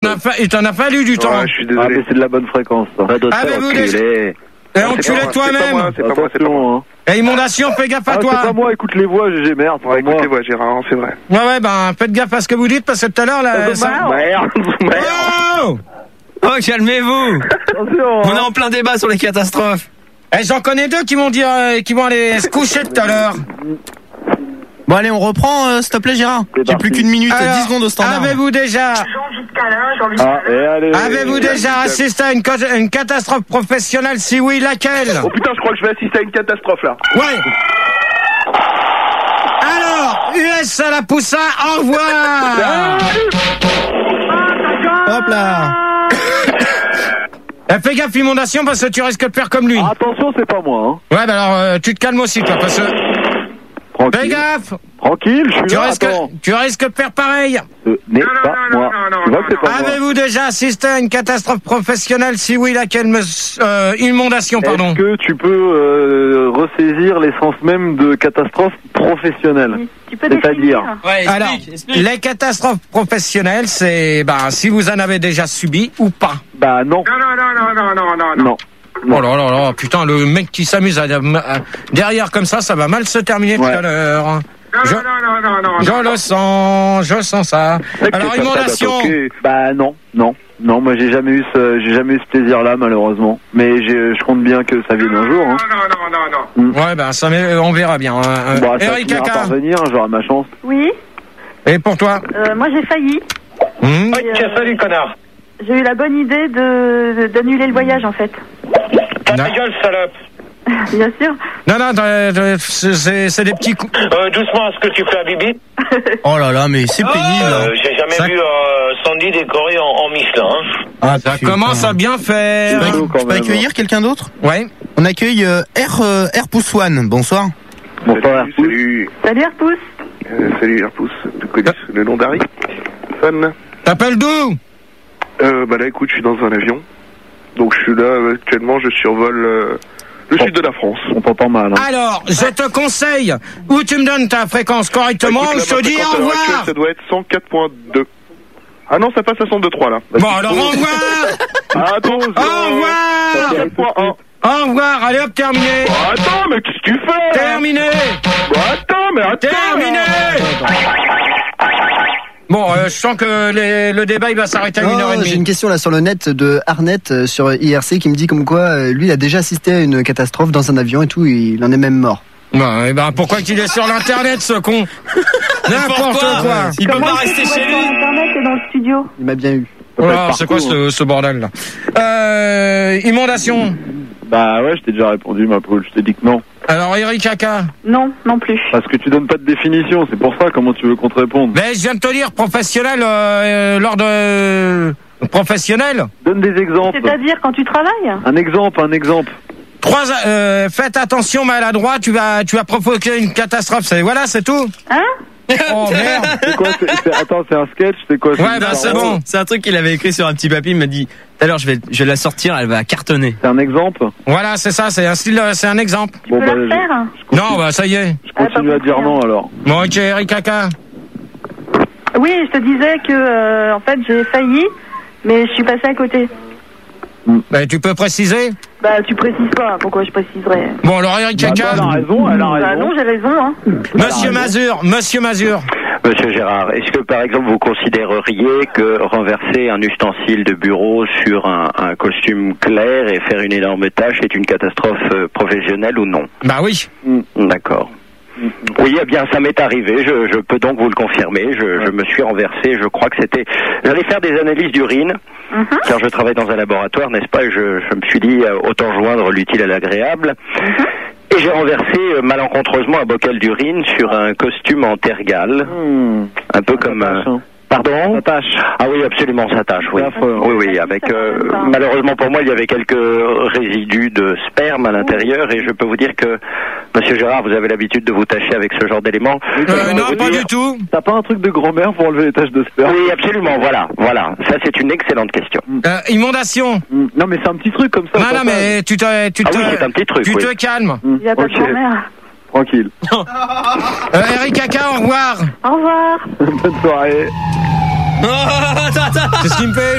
t'en a fallu du temps. Je suis désolé. Ah, mais c'est de la bonne fréquence, ça. Avez-vous des... Et enculé toi-même. C'est pas moi. Et Inondation, fais gaffe à toi. C'est pas moi, écoute les voix, GG, merde. Écoute les voix, Gérard, c'est vrai. Ouais, ben, faites gaffe à ce que vous dites, parce que tout à l'heure, là... Merde. Oh, calmez-vous. On est en plein débat sur les catastrophes. Eh, j'en connais deux qui vont dire, qui vont aller se coucher tout à l'heure. Bon, allez, on reprend, s'il te plaît, Gérard. J'ai plus qu'une minute, Alors, 10 secondes au standard. Avez-vous déjà assisté à une catastrophe professionnelle? Si oui, laquelle? Oh putain, je crois que je vais assister à une catastrophe là. Ouais. Alors, US à la Poussin, au revoir. Hop là. Fais gaffe, Inondation, parce que tu risques de faire comme lui. Attention, c'est pas moi. Ouais, bah alors, tu te calmes aussi, toi, parce que... Tranquille. Fais gaffe. Tranquille, je suis là, attends. Tu risques de faire pareil. N'est pas moi. Tu vois que c'est pas moi. Avez-vous déjà assisté à une catastrophe professionnelle? Si oui, laquelle? Inondation, pardon. Est-ce que tu peux ressaisir l'essence même de catastrophe professionnelle? Tu peux C'est-à-dire Ouais, Alors, explique. les catastrophes professionnelles, c'est si vous en avez déjà subi ou pas. Bah non. Non. Oh là là là, putain, le mec qui s'amuse derrière comme ça va mal se terminer tout à l'heure. Je sens ça. Alors, Inondation. Bah non. Moi j'ai jamais eu ce plaisir-là malheureusement. Mais je compte bien que ça vienne un jour. Ouais, bah ça, on verra bien. Bon, ça Eric finira Kaka. par venir, j'aurai ma chance. Oui, Et pour toi? moi j'ai failli. Salut, connard. J'ai eu la bonne idée d'annuler le voyage en fait. Ta gueule, salope. Bien sûr. Non, c'est des petits coups. Doucement à ce que tu fais à Bibi. Oh là là, mais c'est pénible. J'ai jamais vu Sandy décoré en Michelin. Ça commence à bien faire. Je peux accueillir quelqu'un d'autre? Ouais. On accueille R Poussoine. Bonsoir. Bonsoir. Salut. Salut Arpous. Salut Arpous. Tu connais le nom d'Harry? Fun. T'appelles d'où? Bah là, écoute, je suis dans un avion. Donc je suis là, actuellement, je survole le sud de la France. On t'entend mal. Alors, je te conseille, ou tu me donnes ta fréquence correctement, ou je te dis au revoir. Ça doit être 104.2. Ah non, ça passe à 102.3 là. Bon, alors au revoir. Attention. Au revoir. 104.1. Au revoir, allez hop, terminé. Attends, mais qu'est-ce que tu fais? Terminé. Attends. Terminé. Bon, je sens que le débat il va s'arrêter à 1h30. J'ai une question là sur le net de Arnett sur IRC qui me dit comme quoi lui il a déjà assisté à une catastrophe dans un avion et tout, il en est même mort. Ben pourquoi qu'il est sur l'internet ce con? N'importe quoi. Il peut pas rester chez lui. Internet et dans le studio. Il m'a bien eu. Oh, c'est quoi ce bordel là? Inondation. Bah ouais, je t'ai déjà répondu ma poule, je t'ai dit que non. Alors Eric Kaka. Non plus. Parce que tu donnes pas de définition, c'est pour ça, comment tu veux qu'on te réponde? Mais je viens de te dire professionnel lors de professionnel. Donne des exemples. C'est-à-dire quand tu travailles? Un exemple. Faites attention maladroit, tu vas provoquer une catastrophe, c'est tout. Hein? Oh merde. C'est quoi? Attends, c'est un sketch, c'est quoi? Ouais, bah c'est bon. C'est un truc qu'il avait écrit sur un petit papier, il m'a dit tout à l'heure je vais la sortir, elle va cartonner. C'est un exemple? Voilà, c'est ça, c'est un exemple. Tu peux la refaire? Non, bah ça y est. Je continue à dire non alors. Bon, ok, Eric Kaka. Oui, je te disais que en fait j'ai failli, mais je suis passée à côté. Bah, tu peux préciser? Bah tu précises pas, pourquoi je préciserais? Bon, alors Eric Kaka. Elle a raison. Bah non, j'ai raison, hein. Monsieur Mazur. Monsieur Gérard, est-ce que par exemple vous considéreriez que renverser un ustensile de bureau sur un costume clair et faire une énorme tâche est une catastrophe professionnelle ou non? Bah oui. D'accord. Oui, eh bien, ça m'est arrivé. Je peux donc vous le confirmer. Je me suis renversé. Je crois que c'était. J'allais faire des analyses d'urine, car je travaille dans un laboratoire, n'est-ce pas? Et je me suis dit autant joindre l'utile à l'agréable. Et j'ai renversé malencontreusement un bocal d'urine sur un costume en tergale, un peu comme. Pardon? Ça tâche. Ah oui, absolument, ça tâche, oui. Oui, avec, malheureusement pour moi, il y avait quelques résidus de sperme à l'intérieur, et je peux vous dire que, monsieur Gérard, vous avez l'habitude de vous tâcher avec ce genre d'éléments. Non, pas du tout. T'as pas un truc de grand-mère pour enlever les taches de sperme? Oui, absolument, voilà. Ça, c'est une excellente question. Inondation. Non, mais c'est un petit truc comme ça. Non, mais tu oui, c'est un petit truc, tu oui. te calmes. Il y a pas de grand-mère. Tranquille. Eric Kaka, au revoir. Au revoir. Bonne soirée. Oh, attends. C'est ce qui me fait